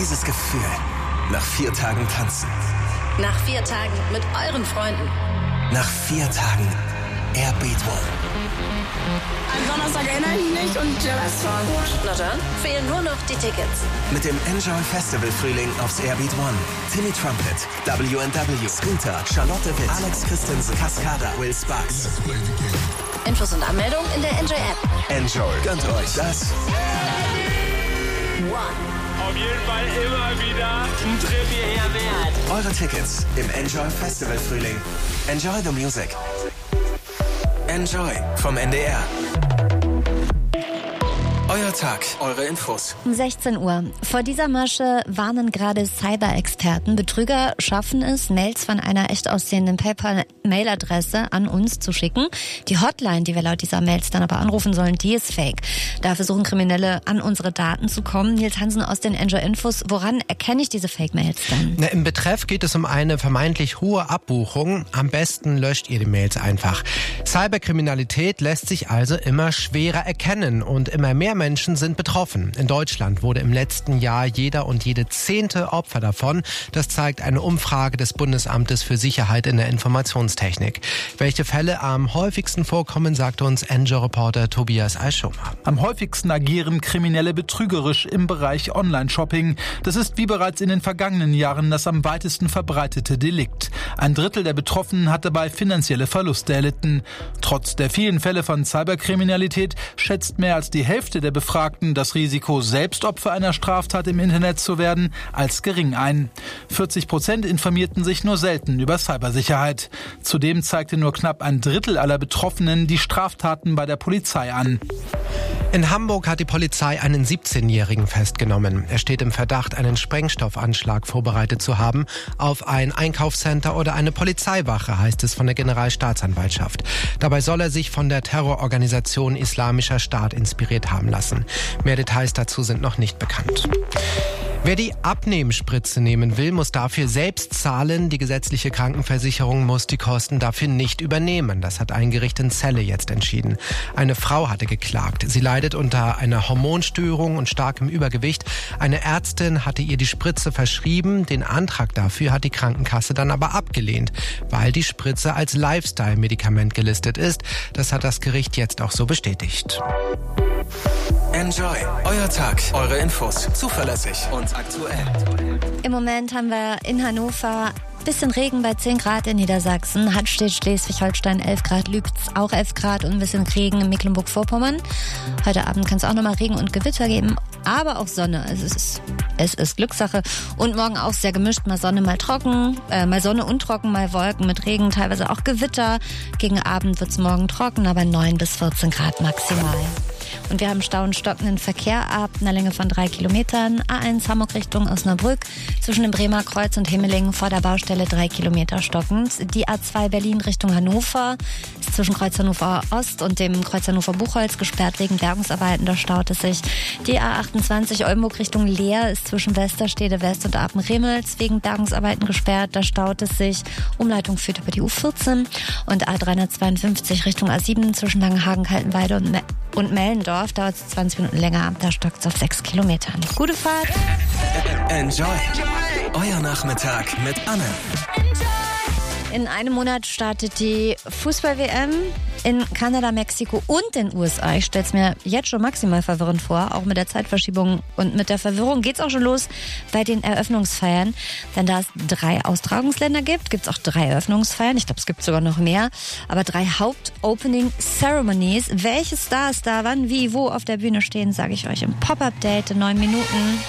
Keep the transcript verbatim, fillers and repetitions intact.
Dieses Gefühl nach vier Tagen tanzen. Nach vier Tagen mit euren Freunden. Nach vier Tagen Airbeat One. Am Donnerstag erinnere ich mich nicht und der Rest war gut. Na dann, fehlen nur noch die Tickets. Mit dem Enjoy Festival Frühling aufs Airbeat One. Timmy Trumpet, W and W, Scooter, Charlotte Witt, Alex Christensen, Cascada, Will Sparks. Infos und Anmeldung in der Enjoy App. Enjoy. Gönnt euch das. One. Auf jeden Fall immer wieder ein Trip hierher wert. Eure Tickets im Enjoy Festival Frühling. Enjoy the music. Enjoy vom N D R. Euer Tag, eure Infos. Um sechzehn Uhr. Vor dieser Masche warnen gerade Cyber-Experten. Betrüger schaffen es, Mails von einer echt aussehenden PayPal-Mail-Adresse an uns zu schicken. Die Hotline, die wir laut dieser Mails dann aber anrufen sollen, die ist fake. Da versuchen Kriminelle an unsere Daten zu kommen. Nils Hansen aus den Enjoy Infos. Woran erkenne ich diese Fake-Mails dann? Na, im Betreff geht es um eine vermeintlich hohe Abbuchung. Am besten löscht ihr die Mails einfach. Cyberkriminalität lässt sich also immer schwerer erkennen und immer mehr Menschen sind betroffen. In Deutschland wurde im letzten Jahr jeder und jede zehnte Opfer davon. Das zeigt eine Umfrage des Bundesamtes für Sicherheit in der Informationstechnik. Welche Fälle am häufigsten vorkommen, sagte uns Enjoy-Reporter Tobias Alschoma. Am häufigsten agieren Kriminelle betrügerisch im Bereich Online-Shopping. Das ist wie bereits in den vergangenen Jahren das am weitesten verbreitete Delikt. Ein Drittel der Betroffenen hat dabei finanzielle Verluste erlitten. Trotz der vielen Fälle von Cyberkriminalität schätzt mehr als die Hälfte der Befragten das Risiko, selbst Opfer einer Straftat im Internet zu werden, als gering ein. vierzig Prozent informierten sich nur selten über Cybersicherheit. Zudem zeigte nur knapp ein Drittel aller Betroffenen die Straftaten bei der Polizei an. In Hamburg hat die Polizei einen siebzehnjährigen festgenommen. Er steht im Verdacht, einen Sprengstoffanschlag vorbereitet zu haben auf ein Einkaufscenter oder eine Polizeiwache, heißt es von der Generalstaatsanwaltschaft. Dabei soll er sich von der Terrororganisation Islamischer Staat inspiriert haben lassen. Mehr Details dazu sind noch nicht bekannt. Wer die Abnehmspritze nehmen will, muss dafür selbst zahlen. Die gesetzliche Krankenversicherung muss die Kosten dafür nicht übernehmen. Das hat ein Gericht in Celle jetzt entschieden. Eine Frau hatte geklagt. Sie leidet unter einer Hormonstörung und starkem Übergewicht. Eine Ärztin hatte ihr die Spritze verschrieben. Den Antrag dafür hat die Krankenkasse dann aber abgelehnt, weil die Spritze als Lifestyle-Medikament gelistet ist. Das hat das Gericht jetzt auch so bestätigt. Enjoy. Euer Tag, eure Infos. Zuverlässig und aktuell. Im Moment haben wir in Hannover bisschen Regen bei zehn Grad in Niedersachsen, Hattstedt, Schleswig-Holstein elf Grad, Lübz auch elf Grad und ein bisschen Regen in Mecklenburg-Vorpommern. Heute Abend kann es auch nochmal Regen und Gewitter geben, aber auch Sonne. Es ist, es ist Glückssache. Und morgen auch sehr gemischt, mal Sonne, mal trocken, äh, mal Sonne und trocken, mal Wolken mit Regen, teilweise auch Gewitter. Gegen Abend wird es morgen trocken, aber neun bis vierzehn Grad maximal. Und wir haben Stau und stockenden Verkehr ab einer Länge von drei Kilometern. A eins Hamburg Richtung Osnabrück. Zwischen dem Bremer Kreuz und Himmelingen vor der Baustelle drei Kilometer stockend. Die A zwei Berlin Richtung Hannover ist zwischen Kreuz Hannover Ost und dem Kreuz Hannover Buchholz gesperrt wegen Bergungsarbeiten. Da staut es sich. Die A achtundzwanzig Oldenburg Richtung Leer ist zwischen Westerstede West und Apen-Remels wegen Bergungsarbeiten gesperrt. Da staut es sich. Umleitung führt über die U vierzehn. Und A dreihundertzweiundfünfzig Richtung A sieben zwischen Langenhagen, Kaltenweide und, Me- und Mellendorf dauert es zwanzig Minuten länger. Da stockt es auf sechs Kilometern. Gute Fahrt. Enjoy. Euer Nachmittag mit Anne. In einem Monat startet die Fußball-W M in Kanada, Mexiko und den U S A. Ich stelle es mir jetzt schon maximal verwirrend vor, auch mit der Zeitverschiebung. Und mit der Verwirrung geht's auch schon los bei den Eröffnungsfeiern. Denn da es drei Austragungsländer gibt, gibt's auch drei Eröffnungsfeiern. Ich glaube, es gibt sogar noch mehr. Aber drei Haupt-Opening-Ceremonies. Welche Stars da wann, wie, wo auf der Bühne stehen, sage ich euch im Pop-Update in neun Minuten.